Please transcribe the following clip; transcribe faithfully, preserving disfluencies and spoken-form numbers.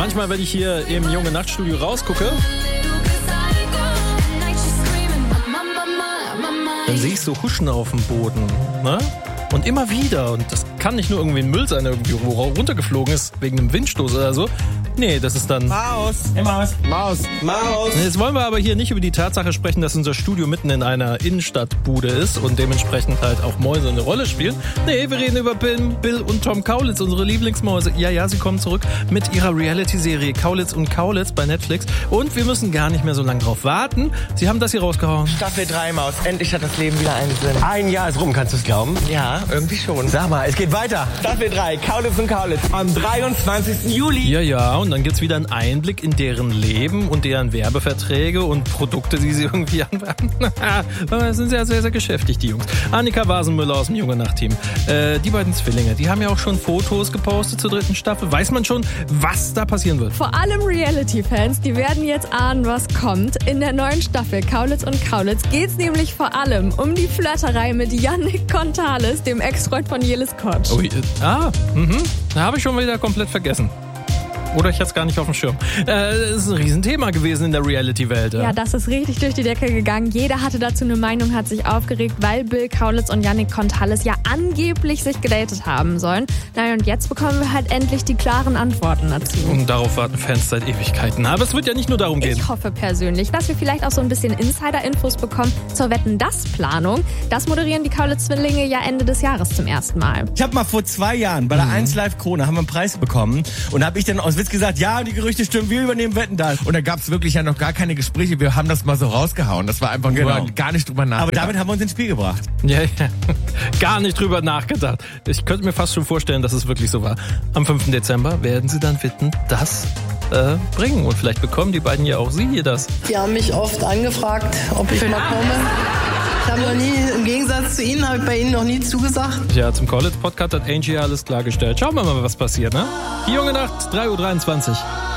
Manchmal, wenn ich hier im Junge Nachtstudio rausgucke, dann sehe ich so Huschen auf dem Boden, ne? Und immer wieder, und das kann nicht nur irgendwie ein Müll sein, der irgendwie runtergeflogen ist, wegen einem Windstoß oder so. Nee, das ist dann... Maus! Hey, Maus! Maus! Maus! Jetzt wollen wir aber hier nicht über die Tatsache sprechen, dass unser Studio mitten in einer Innenstadtbude ist und dementsprechend halt auch Mäuse eine Rolle spielen. Nee, wir reden über Bill, Bill und Tom Kaulitz, unsere Lieblingsmäuse. Ja, ja, sie kommen zurück mit ihrer Reality-Serie Kaulitz und Kaulitz bei Netflix. Und wir müssen gar nicht mehr so lange drauf warten. Sie haben das hier rausgehauen. Staffel drei, Maus. Endlich hat das Leben wieder einen Sinn. Ein Jahr ist rum, kannst du es glauben? Ja, irgendwie schon. Sag mal, es geht weiter. Staffel drei, Kaulitz und Kaulitz. Am dreiundzwanzigsten Juli. Ja, ja, und dann gibt's wieder einen Einblick in deren Leben und deren Werbeverträge und Produkte, die sie irgendwie anwerben. Das sind sehr, sehr, sehr geschäftig, die Jungs. Annika Wasenmüller aus dem Junge Nacht-Team. Äh, die beiden Zwillinge, die haben ja auch schon Fotos gepostet zur dritten Staffel. Weiß man schon, was da passieren wird? Vor allem Reality-Fans, die werden jetzt ahnen, was kommt. In der neuen Staffel Kaulitz und Kaulitz geht's nämlich vor allem um die Flirterei mit Yannick Kontales, dem Ex-Freund von Jelis Kotsch. Oh, äh, ah, mhm. Da habe ich schon wieder komplett vergessen. Oder ich hatte es gar nicht auf dem Schirm. Äh, das ist ein Riesenthema gewesen in der Reality-Welt. Ja. ja, das ist richtig durch die Decke gegangen. Jeder hatte dazu eine Meinung, hat sich aufgeregt, weil Bill Kaulitz und Yannick Kontales ja angeblich sich gedatet haben sollen. Naja, und jetzt bekommen wir halt endlich die klaren Antworten dazu. Und darauf warten Fans seit Ewigkeiten. Aber es wird ja nicht nur darum gehen. Ich hoffe persönlich, dass wir vielleicht auch so ein bisschen Insider-Infos bekommen zur Wetten-Das-Planung. Das moderieren die Kaulitz-Zwillinge ja Ende des Jahres zum ersten Mal. Ich habe mal vor zwei Jahren bei der Mhm. eins Live Krone haben wir einen Preis bekommen und habe ich dann aus Witz gesagt, ja, die Gerüchte stimmen, wir übernehmen Wetten, das. Und da gab es wirklich ja noch gar keine Gespräche, wir haben das mal so rausgehauen. Das war einfach nur Genau. gar nicht drüber nachgedacht. Aber damit haben wir uns ins Spiel gebracht. Ja, ja, gar nicht drüber nachgedacht. Ich könnte mir fast schon vorstellen, dass es wirklich so war. Am fünften Dezember werden sie dann Wetten, das äh, bringen. Und vielleicht bekommen die beiden ja auch sie hier das. Die haben mich oft angefragt, ob ich mal komme. Ich habe noch nie, im Gegensatz zu Ihnen, habe ich bei Ihnen noch nie zugesagt. Ja, zum College-Podcast hat Angie alles klargestellt. Schauen wir mal, was passiert, ne? Die Junge Nacht, drei Uhr dreiundzwanzig.